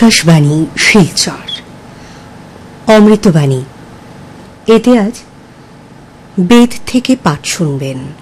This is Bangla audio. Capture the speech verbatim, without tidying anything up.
আকাশবাণী শিলচর অমৃতবাণী। এতে আজ বেদ থেকে পাঠ শুনবেন।